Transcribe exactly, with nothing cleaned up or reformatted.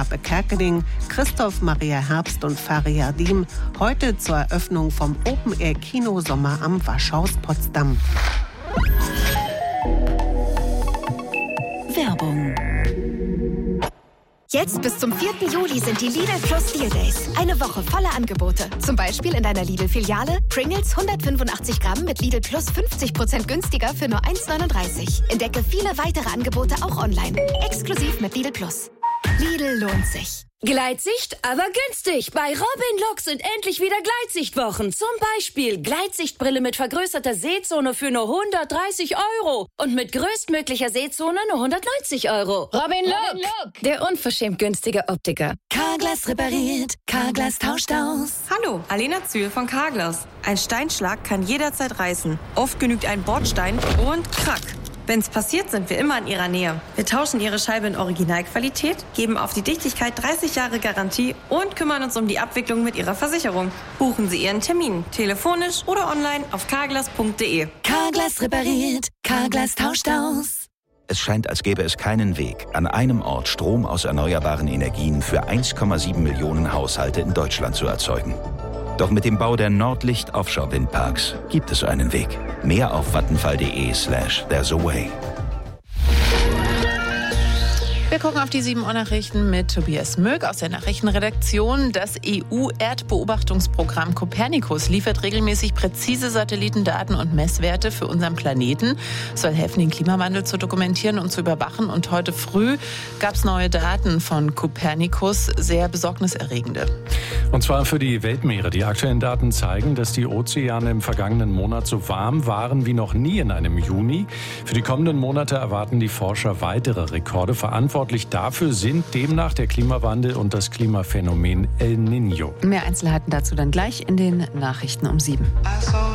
Harpe Kerkeling, Christoph Maria Herbst und Faria Diem heute zur Eröffnung vom Open-Air-Kino-Sommer am Waschhaus Potsdam. Werbung. Jetzt bis zum vierten Juli sind die Lidl Plus Deal Days. Eine Woche voller Angebote. Zum Beispiel in deiner Lidl-Filiale Pringles hundertfünfundachtzig Gramm mit Lidl Plus fünfzig Prozent günstiger für nur eins neununddreißig. Entdecke viele weitere Angebote auch online. Exklusiv mit Lidl Plus. Lidl lohnt sich. Gleitsicht, aber günstig. Bei Robin Look sind endlich wieder Gleitsichtwochen. Zum Beispiel Gleitsichtbrille mit vergrößerter Sehzone für nur hundertdreißig Euro. Und mit größtmöglicher Sehzone nur hundertneunzig Euro. Robin Look, Robin Look. Der unverschämt günstige Optiker. Carglass repariert, Carglass tauscht aus. Hallo, Alena Zühl von Carglass. Ein Steinschlag kann jederzeit reißen. Oft genügt ein Bordstein und krack. Wenn's passiert, sind wir immer in Ihrer Nähe. Wir tauschen Ihre Scheibe in Originalqualität, geben auf die Dichtigkeit dreißig Jahre Garantie und kümmern uns um die Abwicklung mit Ihrer Versicherung. Buchen Sie Ihren Termin, telefonisch oder online auf carglass punkt de. Carglass repariert, Carglass tauscht aus. Es scheint, als gäbe es keinen Weg, an einem Ort Strom aus erneuerbaren Energien für eins Komma sieben Millionen Haushalte in Deutschland zu erzeugen. Doch mit dem Bau der Nordlicht Offshore Windparks gibt es einen Weg. Mehr auf vattenfall.de slash there's a way. Wir gucken auf die sieben Uhr Nachrichten mit Tobias Möck aus der Nachrichtenredaktion. Das E U-Erdbeobachtungsprogramm Copernicus liefert regelmäßig präzise Satellitendaten und Messwerte für unseren Planeten. Es soll helfen, den Klimawandel zu dokumentieren und zu überwachen. Und heute früh gab es neue Daten von Copernicus, sehr besorgniserregende. Und zwar für die Weltmeere. Die aktuellen Daten zeigen, dass die Ozeane im vergangenen Monat so warm waren wie noch nie in einem Juni. Für die kommenden Monate erwarten die Forscher weitere Rekorde. Verantwortlich dafür sind demnach der Klimawandel und das Klimaphänomen El Niño. Mehr Einzelheiten dazu dann gleich in den Nachrichten um sieben.